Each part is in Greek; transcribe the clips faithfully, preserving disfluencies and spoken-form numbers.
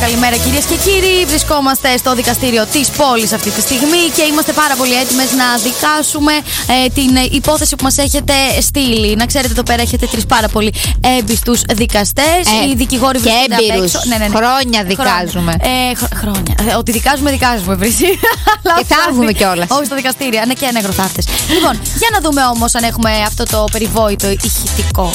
καλημέρα κυρίες και κύριοι. Βρισκόμαστε στο δικαστήριο της πόλης αυτή τη στιγμή και είμαστε πάρα πολύ έτοιμες να δικάσουμε ε, την υπόθεση που μας έχετε στείλει. Να ξέρετε, εδώ πέρα έχετε τρεις πάρα πολύ έμπιστους δικαστές. Ε, οι δικηγόροι και έμπειρους. Ναι, ναι, ναι. Χρόνια δικάζουμε. Χρόνια. Ε, χ, χρόνια. Ε, ότι δικάζουμε, δικάζουμε, βρίσκει. Και θαύουμε κιόλας. Όχι στα δικαστήρια. Ναι, και ανεγροθάφτες. Λοιπόν, για να δούμε όμως αν έχουμε αυτό το περιβόητο ηχητικό.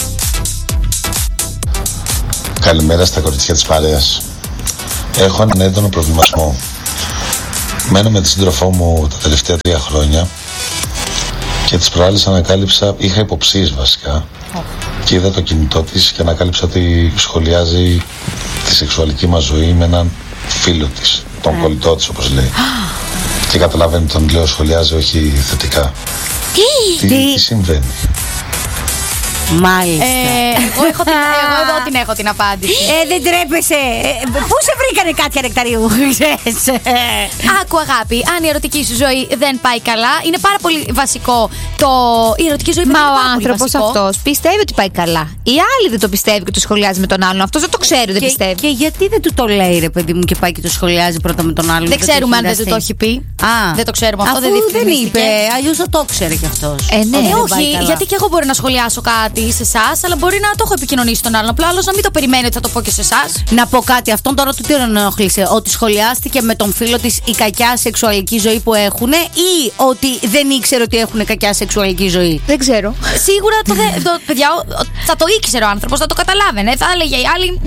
Καλημέρα στα κοριτσιά της παρέας. Έχω έναν έντονο προβληματισμό. Μένω με τη σύντροφό μου τα τελευταία τρία χρόνια και τις προάλλες ανακάλυψα, είχα υποψίες βασικά, oh. και είδα το κινητό της και ανακάλυψα ότι σχολιάζει τη σεξουαλική μας ζωή με έναν φίλο της, τον mm. κολλητό της όπως λέει. Και καταλαβαίνει τον λέω σχολιάζει όχι θετικά. Τι, τι, τι συμβαίνει? Μάλιστα. Ε, εγώ, έχω την, εγώ εδώ την έχω την απάντηση. Ε, δεν τρέπεσαι. Ε, πού σε βρήκανε Κάτια Νεκταρίου, ξέρεις? Άκου αγάπη, αν η ερωτική σου ζωή δεν πάει καλά, είναι πάρα πολύ βασικό το. Η ερωτική ζωή. Μα ο άνθρωπος αυτός πιστεύει ότι πάει καλά. Οι άλλοι δεν το πιστεύει και το σχολιάζει με τον άλλον. Αυτός δεν το ξέρει, δεν και, πιστεύει. Και γιατί δεν του το λέει, ρε παιδί μου, και πάει και το σχολιάζει πρώτα με τον άλλον? Δεν, δεν ξέρουμε αν δεν του το έχει πει. Α, δεν το ξέρουμε αυτό. Αφού δεν, δεν είπε, αλλιώς θα το ξέρει κι αυτός. Ε, ναι, ε, όχι, γιατί και εγώ μπορεί να σχολιάσω κάτι σε εσάς, αλλά μπορεί να το έχω επικοινωνήσει στον άλλον. Απλά άλλος να μην το περιμένει ότι θα το πω και σε εσάς. Να πω κάτι, αυτόν τώρα του τι ενοχλήσε? Ότι σχολιάστηκε με τον φίλο της η κακιά σεξουαλική ζωή που έχουν, ή ότι δεν ήξερε ότι έχουν κακιά σεξουαλική ζωή? Δεν ξέρω. Σίγουρα το, δε, το παιδιά θα το ήξερε ο άνθρωπος, θα το καταλάβαινε. Θα έλεγε οι άλλοι.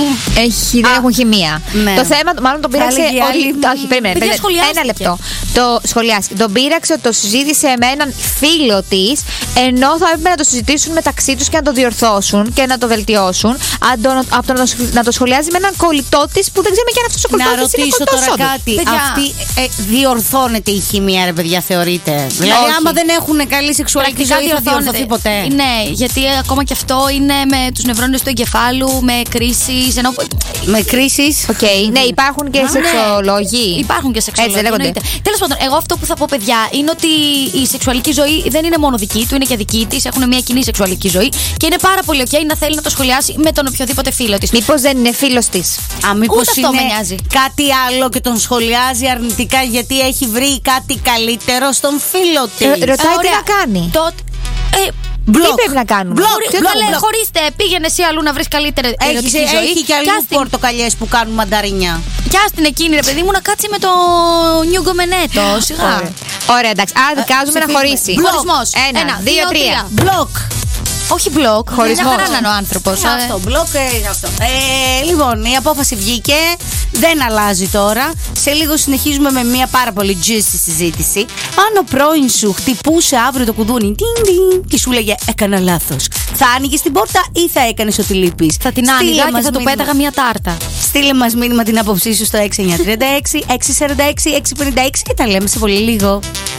Έχει, δεν έχουν χημεία. Ναι. Το θέμα, μάλλον τον πείραξε. Όχι, περίμενε. Ένα λεπτό. Το σχολιάστηκε. Τον πείραξε ότι το συζήτησε με έναν φίλο της, ενώ θα έπρεπε να το συζητήσουν μεταξύ τους και να το διορθώσουν και να το βελτιώσουν, από το να το σχολιάζει με έναν κολλητό της που δεν ξέρουμε και αν αυτός ο κολλητός της είναι κολλητός. Να ρωτήσω τώρα κάτι. Παιδιά. Αυτή ε, διορθώνεται η χημεία, ρε παιδιά, θεωρείτε? Δηλαδή, όχι. άμα δεν έχουν καλή σεξουαλική ζωή, θα διορθωθεί ποτέ? Ναι, γιατί ακόμα και αυτό είναι με τους νευρώνες του εγκεφάλου, με κρίσεις. Ενώ... Με κρίσεις. Okay. Ναι, υπάρχουν και σεξολόγοι. Ναι. Υπάρχουν και σεξολόγοι. Έτσι λέγονται. Τέλος πάντων, εγώ αυτό που θα πω, παιδιά, είναι ότι η σεξουαλική ζωή δεν είναι μόνο δική του, είναι και δική της. Έχουν μια κοινή σεξουαλική ζωή και είναι πάρα πολύ ok να θέλει να το σχολιάσει με τον οποιοδήποτε φίλο της. Μήπως δεν είναι φίλος της? Α, μήπως Ούτε αυτό είναι με νοιάζει. κάτι άλλο και τον σχολιάζει αρνητικά γιατί έχει βρει κάτι καλύτερο στον φίλο της? Ε, ρωτάει τι να κάνει. Το, ε, Μπλοκ. Τι πρέπει να κάνουμε? Χωρίστε, πήγαινε εσύ αλλού να βρεις καλύτερη ερωτική ζωή. Έχει και αλλού πορτοκαλιές που κάνουν μανταρινιά. Κι άστην εκείνη, ρε παιδί μου, να κάτσει με το νιούγκο μενέτο. Σιγά. Ωραία, εντάξει. Άρα δικάζουμε να χωρίσει. Χωρισμός. Ένα, δύο, τρία. Μπλοκ. Όχι μπλοκ, χωρισμός. Μια χαρά να είναι ο άνθρωπος. Αυτό, μπλοκ είναι αυτό. Ε, λοιπόν, η απόφαση βγήκε. Δεν αλλάζει τώρα. Σε λίγο συνεχίζουμε με μια πάρα πολύ juicy συζήτηση. Αν ο πρώην σου χτυπούσε αύριο το κουδούνι και σου λέγε έκανα λάθος, θα άνοιγες την πόρτα ή θα έκανες ότι λείπεις? Θα την άνοιγα και θα του πέταγα μια τάρτα. Στείλε μας μήνυμα την άποψή σου στο έξι εννιά τρία έξι, έξι τέσσερα έξι, έξι πέντε έξι και τα λέμε σε πολύ λίγο.